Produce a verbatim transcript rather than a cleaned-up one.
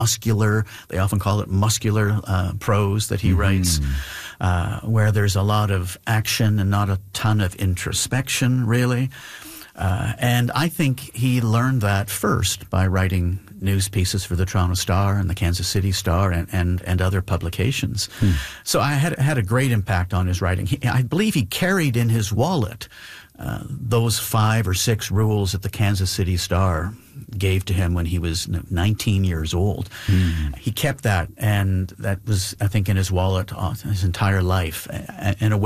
muscular, they often call it muscular uh, prose that he mm-hmm. writes, uh, where there's a lot of action and not a ton of introspection, really. Uh, and I think he learned that first by writing news pieces for the Toronto Star and the Kansas City Star and, and, and other publications. Hmm. So I had, had a great impact on his writing. He, I believe he carried in his wallet uh, those five or six rules that the Kansas City Star gave to him when he was nineteen years old. Hmm. He kept that, and that was, I think, in his wallet uh, his entire life. In a way,